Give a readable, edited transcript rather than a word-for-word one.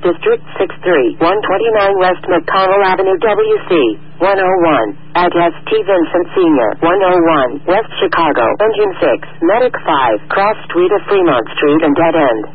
District 63, 129 West McConnell Avenue, WC 101. Address T. Vincent Sr., 101 West Chicago, Engine 6, Medic 5, Cross Street of Fremont Street and Dead End.